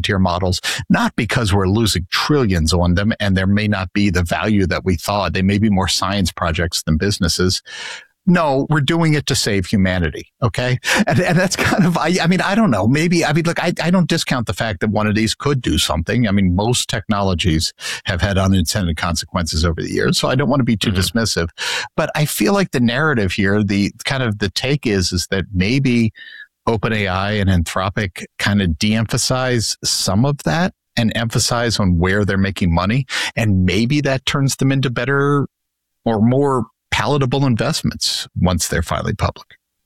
frontier models, not because we're losing trillions on them and there may not be the value that we thought. They may be more science projects than businesses. No, we're doing it to save humanity. Okay. And that's kind of, I mean, I don't know. Maybe, I mean, look, I don't discount the fact that one of these could do something. I mean, most technologies have had unintended consequences over the years. So I don't want to be too dismissive, but I feel like the narrative here, the take is that maybe OpenAI and Anthropic kind of de-emphasize some of that and emphasize on where they're making money. And maybe that turns them into better or more palatable investments once they're finally public.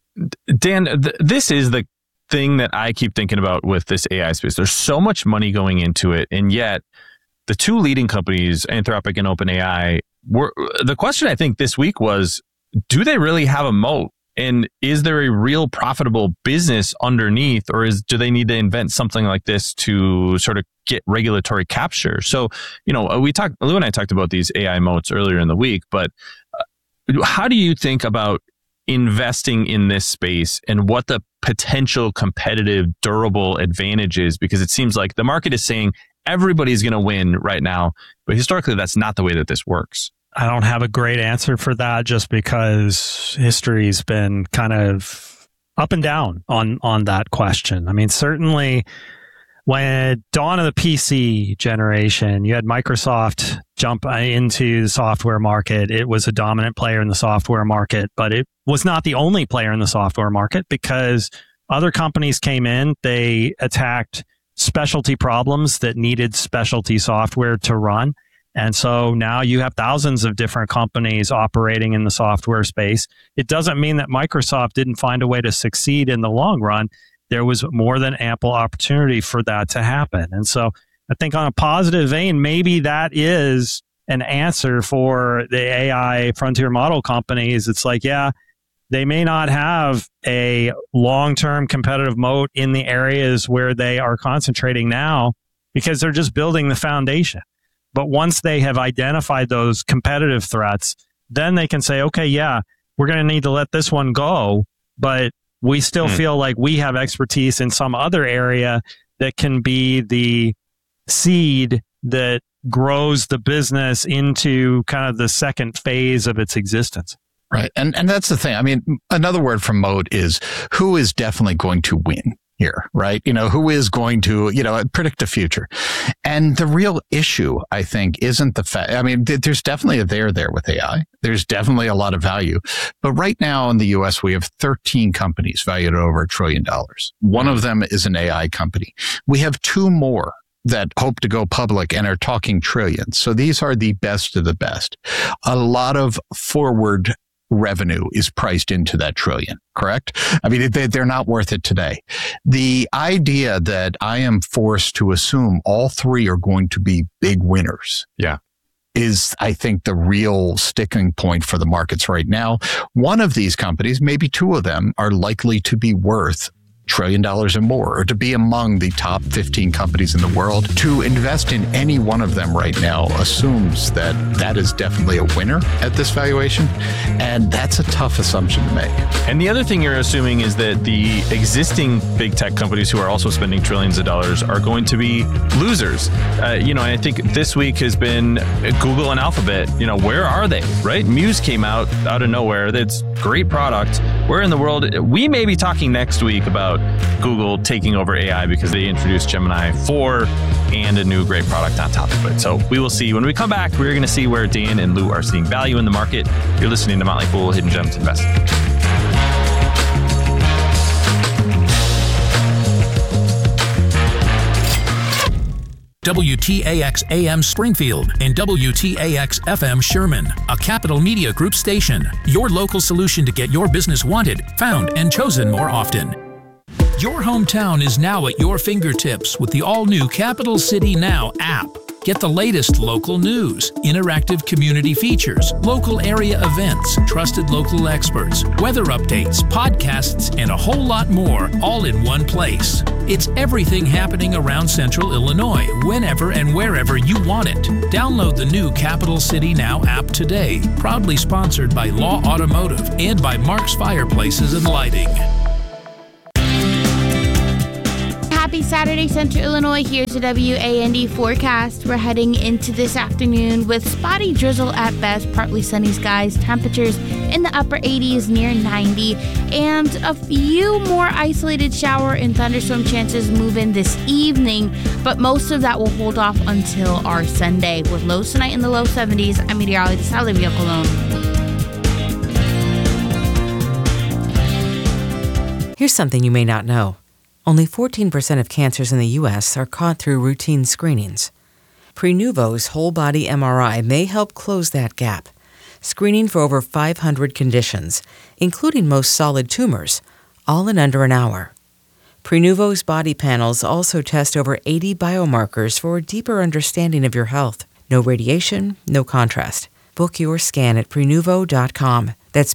Dan, this is the thing that I keep thinking about with this AI space. There's so much money going into it, and yet the two leading companies, Anthropic and OpenAI, the question I think this week was, do they really have a moat? And is there a real profitable business underneath, or do they need to invent something like this to sort of get regulatory capture? So, Lou and I talked about these AI moats earlier in the week, but how do you think about investing in this space and what the potential competitive, durable advantage is? Because it seems like the market is saying everybody's going to win right now, but historically, that's not the way that this works. I don't have a great answer for that, just because history's been kind of up and down on that question. I mean, certainly when dawn of the PC generation, you had Microsoft jump into the software market. It was a dominant player in the software market, but it was not the only player in the software market because other companies came in. They attacked specialty problems that needed specialty software to run. And so now you have thousands of different companies operating in the software space. It doesn't mean that Microsoft didn't find a way to succeed in the long run. There was more than ample opportunity for that to happen. And so I think on a positive vein, maybe that is an answer for the AI frontier model companies. It's like, yeah, they may not have a long-term competitive moat in the areas where they are concentrating now because they're just building the foundation. But once they have identified those competitive threats, then they can say, okay, yeah, we're going to need to let this one go, but we still feel like we have expertise in some other area that can be the seed that grows the business into kind of the second phase of its existence. Right. And that's the thing. I mean, another word for moat is who is definitely going to win here, right? Who is going to, predict the future. And the real issue, I think, isn't the fact, I mean, there's definitely a there with AI. There's definitely a lot of value. But right now in the US, we have 13 companies valued at over $1 trillion. One of them is an AI company. We have two more that hope to go public and are talking trillions. So these are the best of the best. A lot of forward revenue is priced into that trillion, correct? I mean, they're not worth it today. The idea that I am forced to assume all three are going to be big winners. Yeah. Is, I think, the real sticking point for the markets right now. One of these companies, maybe two of them, are likely to be worth $1 trillion or more, or to be among the top 15 companies in the world. To invest in any one of them right now assumes that that is definitely a winner at this valuation. And that's a tough assumption to make. And the other thing you're assuming is that the existing big tech companies who are also spending trillions of dollars are going to be losers. I think this week has been Google and Alphabet. Where are they, right? Muse came out of nowhere. That's great product. Where in the world? We may be talking next week about Google taking over AI because they introduced Gemini 4 and a new great product on top of it. So we will see. When we come back, we're going to see where Dan and Lou are seeing value in the market. You're listening to Motley Fool Hidden Gems Investing. WTAX AM Springfield and WTAX FM Sherman, a Capital Media Group station. Your local solution to get your business wanted, found, and chosen more often. Your hometown is now at your fingertips with the all-new Capital City Now app. Get the latest local news, interactive community features, local area events, trusted local experts, weather updates, podcasts, and a whole lot more, all in one place. It's everything happening around Central Illinois, whenever and wherever you want it. Download the new Capital City Now app today, proudly sponsored by Law Automotive and Happy Saturday, Central Illinois. Here's the WAND forecast. We're heading into this afternoon with spotty drizzle at best, partly sunny skies, temperatures in the upper 80s near 90, and a few more isolated shower and thunderstorm chances move in this evening, but most of that will hold off until our Sunday with lows tonight in the low 70s. I'm meteorologist Olivia Colon. Here's something you may not know. Only 14% of cancers in the U.S. are caught through routine screenings. Prenuvo's whole-body MRI may help close that gap, screening for over 500 conditions, including most solid tumors, all in under an hour. Prenuvo's body panels also test over 80 biomarkers for a deeper understanding of your health. No radiation, no contrast. Book your scan at Prenuvo.com. That's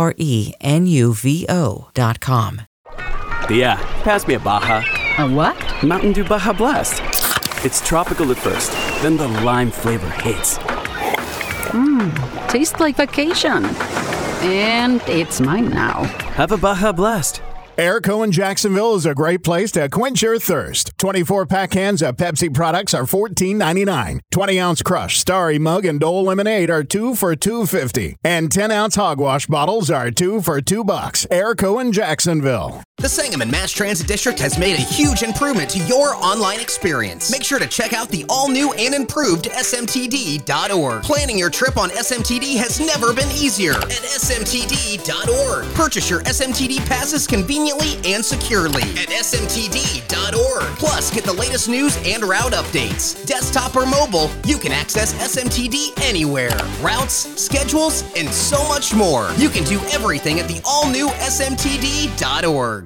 Prenuvo.com. Yeah, pass me a Baja. A what? Mountain Dew Baja Blast. It's tropical at first, then the lime flavor hits. Tastes like vacation. And it's mine now. Have a Baja Blast. Airco in Jacksonville is a great place to quench your thirst. 24-pack cans of Pepsi products are $14.99. 20-ounce Crush, Starry Mug, and Dole Lemonade are 2 for $2.50. And 10-ounce Hogwash bottles are 2 for $2. Airco in Jacksonville. The Sangamon Mass Transit District has made a huge improvement to your online experience. Make sure to check out the all-new and improved smtd.org. Planning your trip on SMTD has never been easier at smtd.org. Purchase your SMTD passes conveniently and securely at smtd.org. Plus, get the latest news and route updates. Desktop or mobile, you can access SMTD anywhere. Routes, schedules, and so much more. You can do everything at the all-new smtd.org.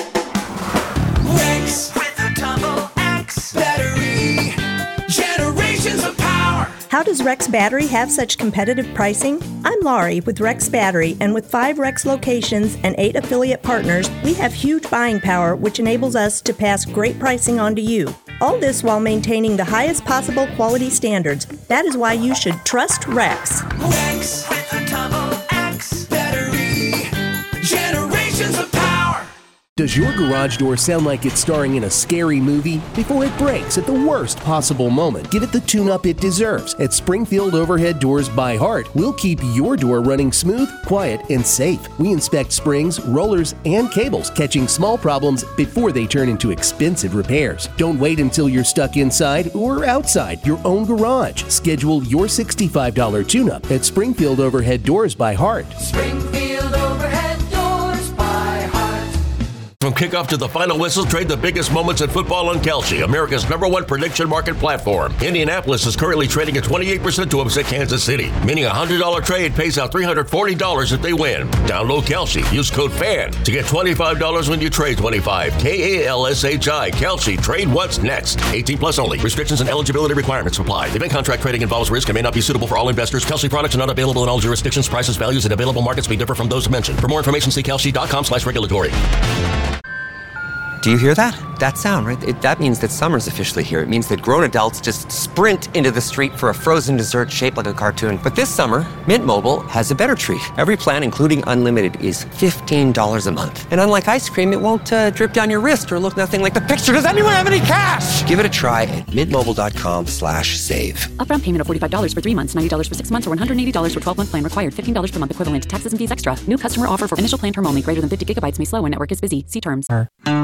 Rex with a double X battery, generations of power. How does Rex Battery have such competitive pricing? I'm Laurie with Rex Battery, and with 5 Rex locations and 8 affiliate partners, we have huge buying power, which enables us to pass great pricing on to you. All this while maintaining the highest possible quality standards. That is why you should trust Rex. Rex with a double X battery, generations of power. Does your garage door sound like it's starring in a scary movie? Before it breaks at the worst possible moment, give it the tune-up it deserves. At Springfield Overhead Doors by Heart, we'll keep your door running smooth, quiet, and safe. We inspect springs, rollers, and cables, catching small problems before they turn into expensive repairs. Don't wait until you're stuck inside or outside your own garage. Schedule your $65 tune-up at Springfield Overhead Doors by Heart. Springfield Overhead Doors by Heart. From kickoff to the final whistle, trade the biggest moments in football on Kalshi, America's #1 prediction market platform. Indianapolis is currently trading at 28% to upset Kansas City, meaning a $100 trade pays out $340 if they win. Download Kalshi. Use code FAN to get $25 when you trade 25. KALSHI. Kalshi. Trade what's next. 18 plus only. Restrictions and eligibility requirements apply. Event contract trading involves risk and may not be suitable for all investors. Kalshi products are not available in all jurisdictions. Prices, values, and available markets may differ from those mentioned. For more information, see kalshi.com/regulatory. Do you hear that? That sound, right? That means that summer's officially here. It means that grown adults just sprint into the street for a frozen dessert shaped like a cartoon. But this summer, Mint Mobile has a better treat. Every plan, including unlimited, is $15 a month. And unlike ice cream, it won't drip down your wrist or look nothing like the picture. Does anyone have any cash? Give it a try at mintmobile.com/save. Upfront payment of $45 for 3 months, $90 for 6 months, or $180 for 12-month plan required. $15 per month equivalent. Taxes and fees extra. New customer offer for initial plan term only. Greater than 50 gigabytes may slow when network is busy. See terms.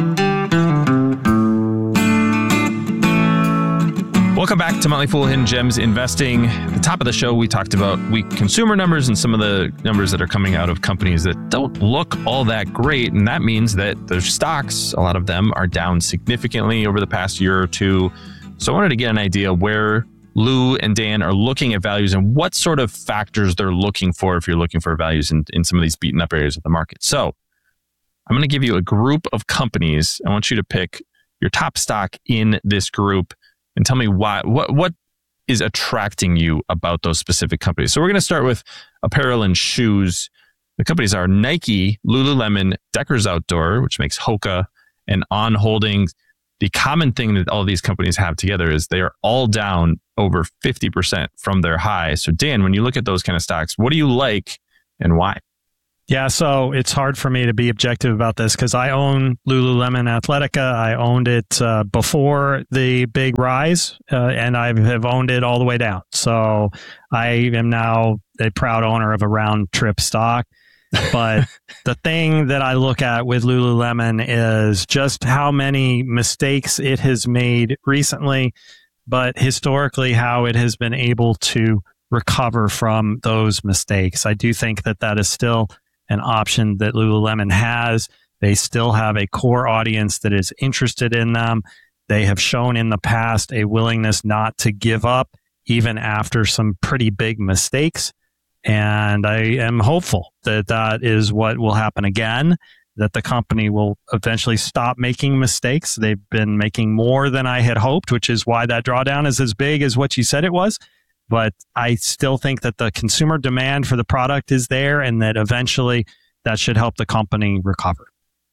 Welcome back to Motley Fool Hidden Gems Investing. At the top of the show, we talked about weak consumer numbers and some of the numbers that are coming out of companies that don't look all that great. And that means that their stocks, a lot of them, are down significantly over the past year or two. So I wanted to get an idea where Lou and Dan are looking at values and what sort of factors they're looking for if you're looking for values in some of these beaten up areas of the market. So I'm going to give you a group of companies. I want you to pick your top stock in this group and tell me why. What is attracting you about those specific companies? So we're going to start with apparel and shoes. The companies are Nike, Lululemon, Deckers Outdoor, which makes Hoka, and On Holdings. The common thing that all these companies have together is they are all down over 50% from their high. So Dan, when you look at those kind of stocks, what do you like and why? Yeah, so it's hard for me to be objective about this because I own Lululemon Athletica. I owned it before the big rise, and I have owned it all the way down. So I am now a proud owner of a round trip stock. But the thing that I look at with Lululemon is just how many mistakes it has made recently, but historically how it has been able to recover from those mistakes. I do think that that is still an option that Lululemon has. They still have a core audience that is interested in them. They have shown in the past a willingness not to give up even after some pretty big mistakes. And I am hopeful that that is what will happen again, that the company will eventually stop making mistakes. They've been making more than I had hoped, which is why that drawdown is as big as what you said it was. But I still think that the consumer demand for the product is there and that eventually that should help the company recover.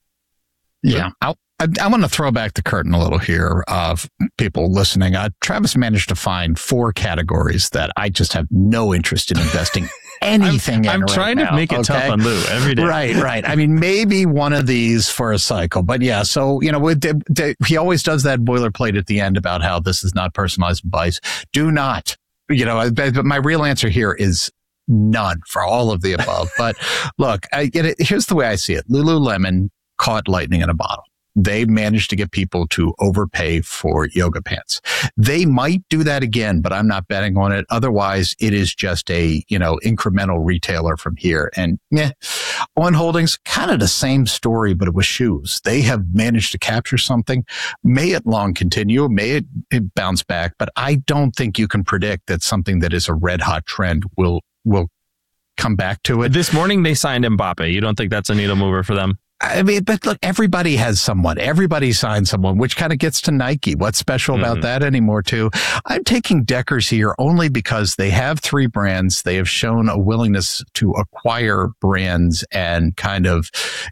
Yeah. I want to throw back the curtain a little here of people listening. Travis managed to find 4 categories that I just have no interest in investing anything in. I'm trying to make it tough on Lou every day. Right. I mean, maybe one of these for a cycle. But yeah, so, he always does that boilerplate at the end about how this is not personalized advice. Do not. But my real answer here is none for all of the above. But look, here's the way I see it. Lululemon caught lightning in a bottle. They managed to get people to overpay for yoga pants. They might do that again, but I'm not betting on it. Otherwise, it is just a, incremental retailer from here. And On Holdings, kind of the same story, but it was shoes. They have managed to capture something. May it long continue. May it bounce back. But I don't think you can predict that something that is a red hot trend will come back to it. This morning, they signed Mbappe. You don't think that's a needle mover for them? I mean, but look, everybody has someone. Everybody signs someone, which kind of gets to Nike. What's special about that anymore, too? I'm taking Deckers here only because they have 3 brands. They have shown a willingness to acquire brands and kind of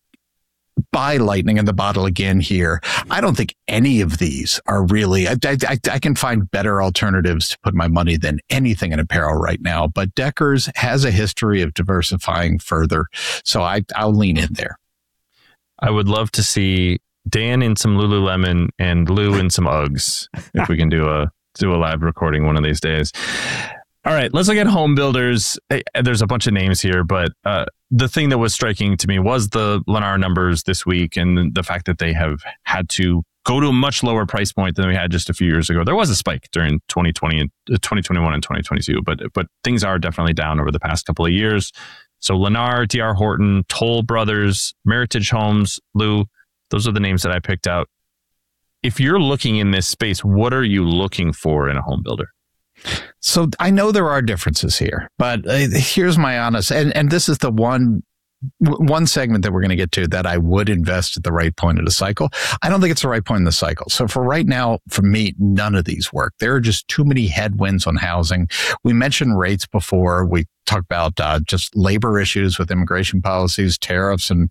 buy lightning in the bottle again here. I don't think any of these are really, I can find better alternatives to put my money than anything in apparel right now. But Deckers has a history of diversifying further. So I'll lean in there. I would love to see Dan in some Lululemon and Lou in some Uggs if we can do a live recording one of these days. All right, let's look at home builders. There's a bunch of names here, but the thing that was striking to me was the Lennar numbers this week and the fact that they have had to go to a much lower price point than we had just a few years ago. There was a spike during 2020 and 2021 and 2022, but things are definitely down over the past couple of years. So Lennar, D.R. Horton, Toll Brothers, Meritage Homes, Lou, those are the names that I picked out. If you're looking in this space, what are you looking for in a home builder? So I know there are differences here, but here's my honest, and this is the one segment that we're going to get to that I would invest at the right point of the cycle. I don't think it's the right point in the cycle. So for right now, for me, none of these work. There are just too many headwinds on housing. We mentioned rates before. We talked about just labor issues with immigration policies, tariffs, and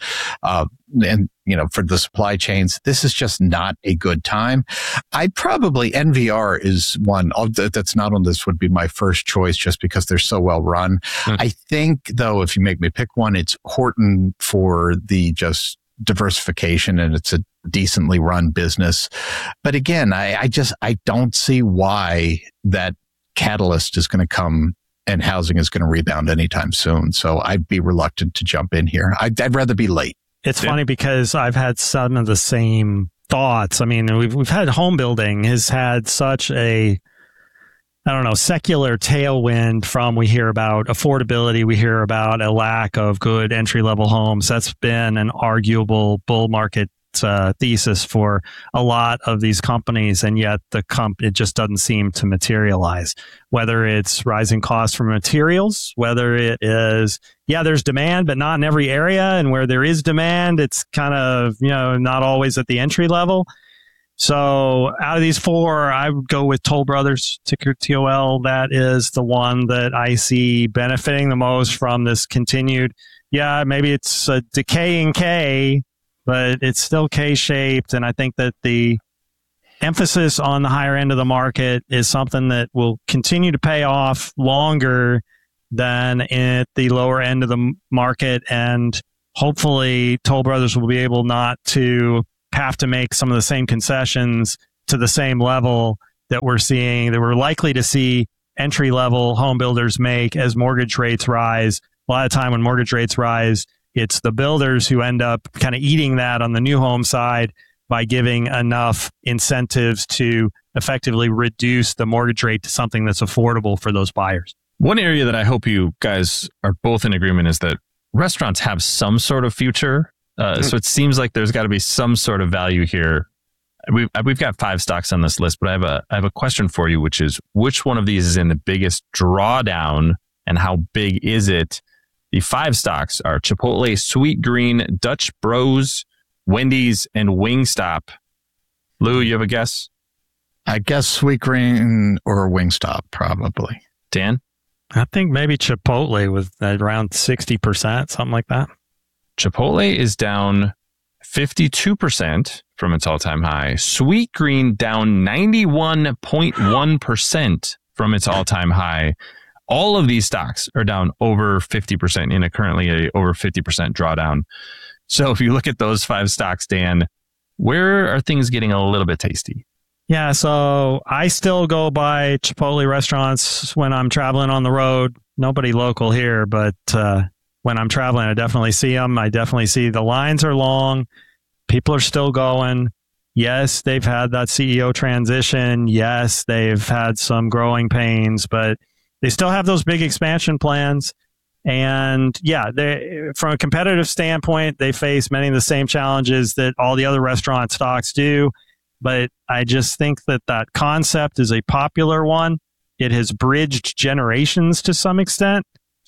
for the supply chains. This is just not a good time. I'd probably, NVR is one that's not on this, would be my first choice just because they're so well run. I think, though, if you make me pick one, it's Horton for the just diversification, and it's a decently run business. But again, I don't see why that catalyst is going to come and housing is going to rebound anytime soon. So I'd be reluctant to jump in here. I'd rather be late. It's funny because I've had some of the same thoughts. I mean, we've had home building has had such a, secular tailwind from, we hear about affordability. We hear about a lack of good entry-level homes. That's been an arguable bull market thesis for a lot of these companies, and yet it just doesn't seem to materialize. Whether it's rising costs for materials, whether it is, there's demand, but not in every area, and where there is demand, it's kind of, not always at the entry level. So out of these 4, I would go with Toll Brothers, ticker TOL. That is the one that I see benefiting the most from this continued, maybe it's a decaying K, but it's still K-shaped. And I think that the emphasis on the higher end of the market is something that will continue to pay off longer than at the lower end of the market. And hopefully Toll Brothers will be able not to have to make some of the same concessions to the same level that we're likely to see entry-level home builders make as mortgage rates rise. A lot of time when mortgage rates rise, it's the builders who end up kind of eating that on the new home side by giving enough incentives to effectively reduce the mortgage rate to something that's affordable for those buyers. One area that I hope you guys are both in agreement is that restaurants have some sort of future. So it seems like there's got to be some sort of value here. We've got 5 stocks on this list, but I have a question for you, which is which one of these is in the biggest drawdown and how big is it? The 5 stocks are Chipotle, Sweetgreen, Dutch Bros, Wendy's, and Wingstop. Lou, you have a guess? I guess Sweetgreen or Wingstop, probably. Dan? I think maybe Chipotle with around 60%, something like that. Chipotle is down 52% from its all-time high. Sweetgreen down 91.1% from its all-time high. All of these stocks are down over 50% in currently a over 50% drawdown. So if you look at those 5 stocks, Dan, where are things getting a little bit tasty? Yeah, so I still go by Chipotle restaurants when I'm traveling on the road. Nobody local here, but when I'm traveling, I definitely see them. I definitely see the lines are long. People are still going. Yes, they've had that CEO transition. Yes, they've had some growing pains, but they still have those big expansion plans. And yeah, from a competitive standpoint, they face many of the same challenges that all the other restaurant stocks do. But I just think that concept is a popular one. It has bridged generations to some extent.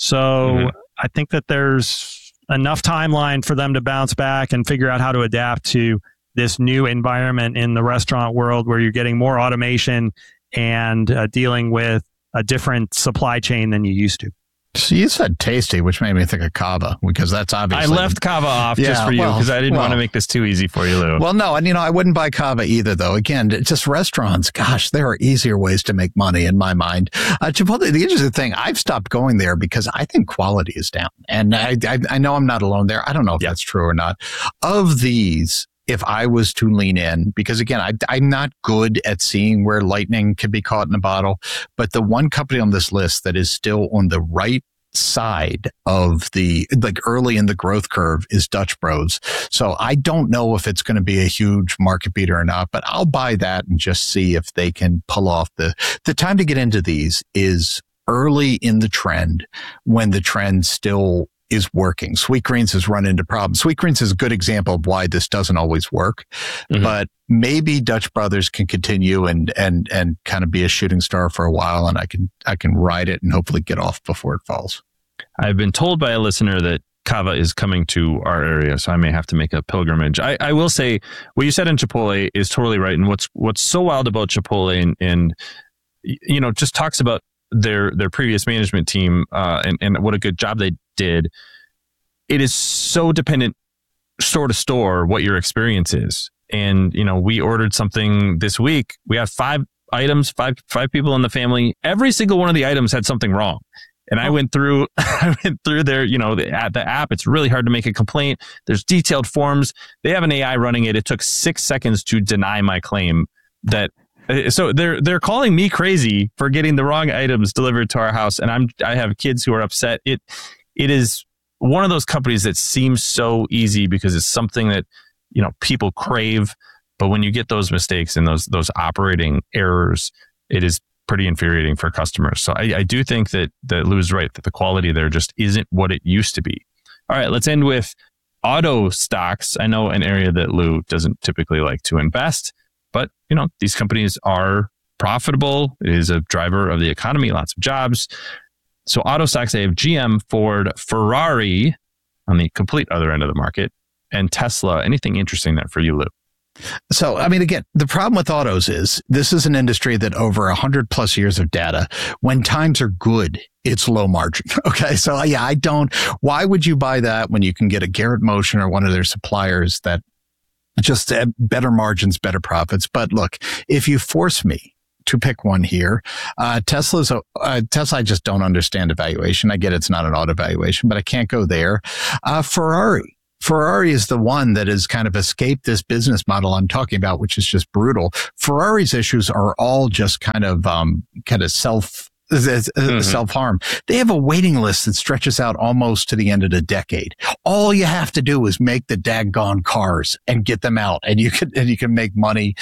So I think that there's enough timeline for them to bounce back and figure out how to adapt to this new environment in the restaurant world where you're getting more automation and dealing with a different supply chain than you used to. So you said tasty, which made me think of Cava, because that's obviously... I left Cava off just for you because I didn't want to make this too easy for you, Lou. Well, no, and I wouldn't buy Cava either, though. Again, just restaurants, gosh, there are easier ways to make money in my mind. Chipotle, the interesting thing, I've stopped going there because I think quality is down. And I know I'm not alone there. I don't know if that's true or not. Of these, if I was to lean in, because again, I'm not good at seeing where lightning can be caught in a bottle, but the one company on this list that is still on the right side of the, early in the growth curve is Dutch Bros. So I don't know if it's going to be a huge market beater or not, but I'll buy that and just see if they can pull off the time to get into these is early in the trend when the trend still is working. Sweetgreens has run into problems. Sweetgreens is a good example of why this doesn't always work, but maybe Dutch Brothers can continue and kind of be a shooting star for a while, and I can ride it and hopefully get off before it falls. I've been told by a listener that Cava is coming to our area, so I may have to make a pilgrimage. I will say what you said in Chipotle is totally right, and what's so wild about Chipotle and just talks about their previous management team and what a good job they did. It is so dependent store to store what your experience is. And, we ordered something this week. We have 5 items, five people in the family. Every single one of the items had something wrong. And I went through their, the app. It's really hard to make a complaint. There's detailed forms. They have an AI running it. It took 6 seconds to deny my claim that. So they're calling me crazy for getting the wrong items delivered to our house. And I have kids who are upset. It is one of those companies that seems so easy because it's something that, people crave. But when you get those mistakes and those operating errors, it is pretty infuriating for customers. So I do think that Lou's right, that the quality there just isn't what it used to be. All right, let's end with auto stocks. I know an area that Lou doesn't typically like to invest, but these companies are profitable. It is a driver of the economy, lots of jobs. So auto stocks, I have GM, Ford, Ferrari on the complete other end of the market, and Tesla. Anything interesting there for you, Lou? So, again, the problem with autos is this is an industry that over 100 plus years of data, when times are good, it's low margin. Okay. So why would you buy that when you can get a Garrett Motion or one of their suppliers that just better margins, better profits? But look, if you force me to pick one here. Tesla, I just don't understand evaluation. I get it's not an auto valuation, but I can't go there. Ferrari is the one that has kind of escaped this business model I'm talking about, which is just brutal. Ferrari's issues are all just kind of self-harm. They have a waiting list that stretches out almost to the end of the decade. All you have to do is make the daggone cars and get them out, and you can make money.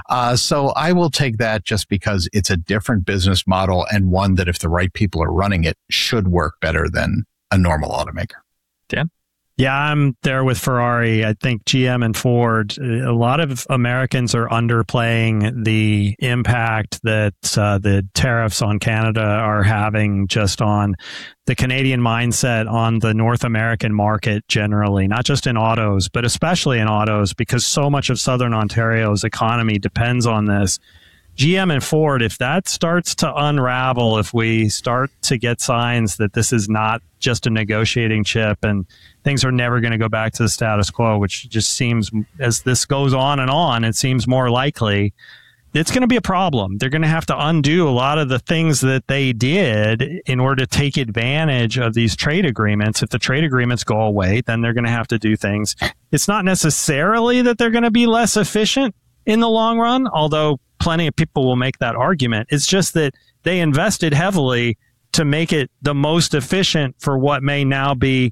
So I will take that just because it's a different business model, and one that if the right people are running it should work better than a normal automaker. Dan? Yeah, I'm there with Ferrari. I think GM and Ford, a lot of Americans are underplaying the impact that the tariffs on Canada are having just on the Canadian mindset on the North American market generally, not just in autos, but especially in autos, because so much of Southern Ontario's economy depends on this. GM and Ford, if that starts to unravel, if we start to get signs that this is not just a negotiating chip and things are never going to go back to the status quo, which just seems, as this goes on, it seems more likely, it's going to be a problem. They're going to have to undo a lot of the things that they did in order to take advantage of these trade agreements. If the trade agreements go away, then they're going to have to do things. It's not necessarily that they're going to be less efficient in the long run, although plenty of people will make that argument. It's just that they invested heavily to make it the most efficient for what may now be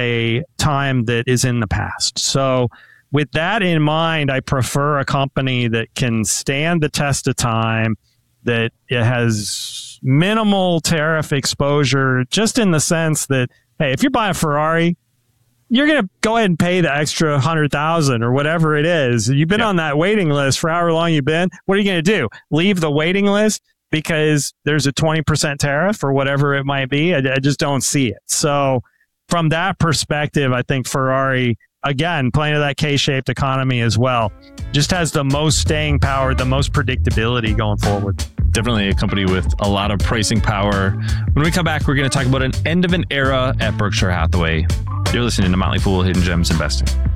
a time that is in the past. So with that in mind, I prefer a company that can stand the test of time, that it has minimal tariff exposure, just in the sense that, hey, if you're buying a Ferrari, you're going to go ahead and pay the extra $100,000 or whatever it is. You've been on that waiting list for however long you've been. What are you going to do? Leave the waiting list because there's a 20% tariff or whatever it might be? I just don't see it. So from that perspective, I think Ferrari, again, playing to that K-shaped economy as well, just has the most staying power, the most predictability going forward. Definitely a company with a lot of pricing power. When we come back, we're going to talk about an end of an era at Berkshire Hathaway. You're listening to Motley Fool Hidden Gems Investing.